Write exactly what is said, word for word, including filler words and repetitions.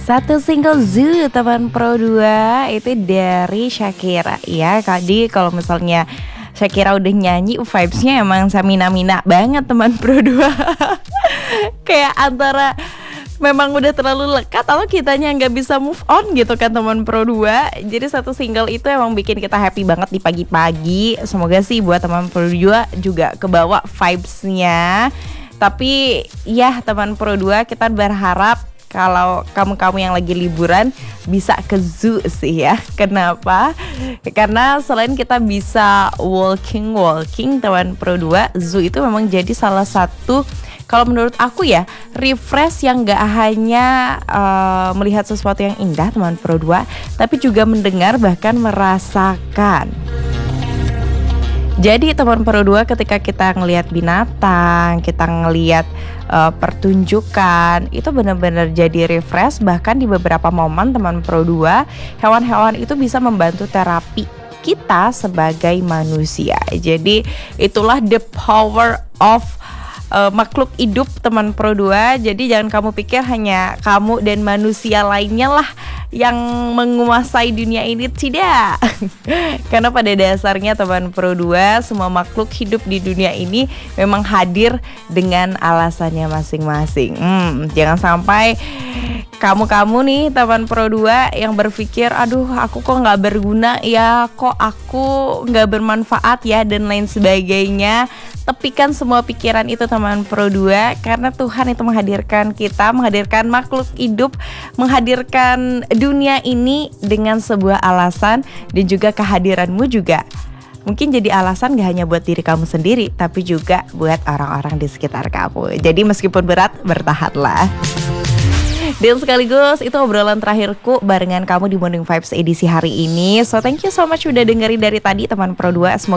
Satu single Zoo teman Pro dua itu dari Shakira ya. Tadi kalau misalnya Shakira udah nyanyi vibes-nya emang samina-mina banget teman Pro dua. Kayak antara memang udah terlalu lekat atau kitanya nggak bisa move on gitu kan teman Pro dua. Jadi satu single itu emang bikin kita happy banget di pagi-pagi. Semoga sih buat teman Pro dua juga kebawa vibes-nya. Tapi ya teman Pro dua, kita berharap kalau kamu-kamu yang lagi liburan bisa ke zoo sih ya. Kenapa? Karena selain kita bisa walking-walking teman Pro dua, zoo itu memang jadi salah satu, kalau menurut aku ya, refresh yang gak hanya uh, melihat sesuatu yang indah teman Pro dua, tapi juga mendengar bahkan merasakan. Jadi teman Pro dua, ketika kita ngelihat binatang, kita ngelihat uh, pertunjukan, itu benar-benar jadi refresh. Bahkan di beberapa momen teman Pro dua, hewan-hewan itu bisa membantu terapi kita sebagai manusia. Jadi itulah the power of Uh, makhluk hidup teman Pro dua. Jadi jangan kamu pikir hanya kamu dan manusia lainnya lah yang menguasai dunia ini. Tidak. Karena pada dasarnya teman Pro dua, semua makhluk hidup di dunia ini memang hadir dengan alasannya masing-masing. hmm, Jangan sampai kamu-kamu nih teman Pro dua yang berpikir, aduh aku kok gak berguna ya, kok aku gak bermanfaat ya, dan lain sebagainya. Tepikan semua pikiran itu teman Pro dua, karena Tuhan itu menghadirkan kita, menghadirkan makhluk hidup, menghadirkan dunia ini dengan sebuah alasan. Dan juga kehadiranmu juga mungkin jadi alasan gak hanya buat diri kamu sendiri, tapi juga buat orang-orang di sekitar kamu. Jadi meskipun berat, bertahanlah. Dan sekaligus itu obrolan terakhirku barengan kamu di Morning Vibes edisi hari ini. So thank you so much udah dengerin dari tadi teman Pro dua. Semoga